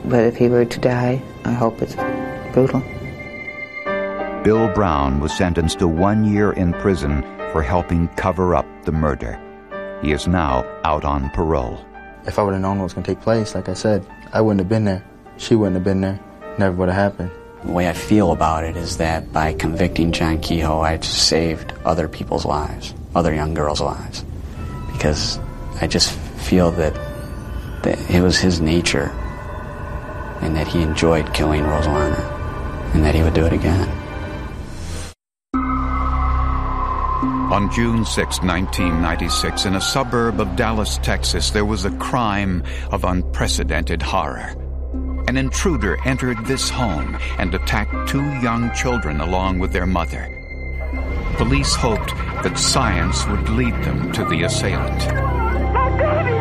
But if he were to die, I hope it's brutal. Bill Brown was sentenced to 1 year in prison for helping cover up the murder. He is now out on parole. If I would have known what was going to take place, like I said, I wouldn't have been there. She wouldn't have been there. Never would have happened. The way I feel about it is that by convicting John Kehoe, I saved other people's lives, other young girls' lives. Because I just feel that it was his nature and that he enjoyed killing Rosalana and that he would do it again. On June 6, 1996, in a suburb of Dallas, Texas, there was a crime of unprecedented horror. An intruder entered this home and attacked 2 young children along with their mother. Police hoped that science would lead them to the assailant. My baby!